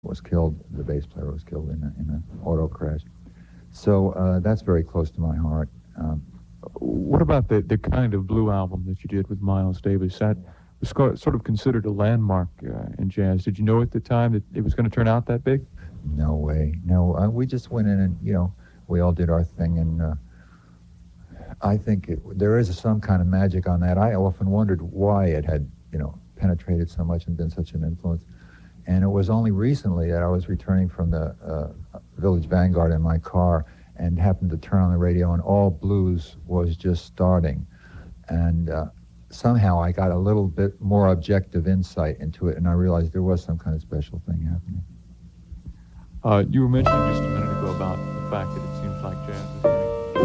was killed. The bass player was killed in an auto crash. So that's very close to my heart. What about the kind of blue album that you did with Miles Davis? That was sort of considered a landmark in jazz. Did you know at the time that it was going to turn out that big? No way. No, we just went in and, we all did our thing. And I think there is some kind of magic on that. I often wondered why it had, penetrated so much and been such an influence. And it was only recently that I was returning from the Village Vanguard in my car and happened to turn on the radio, and all blues was just starting. And somehow I got a little bit more objective insight into it, and I realized there was some kind of special thing happening. You were mentioning just a minute ago about the fact that it seems like jazz is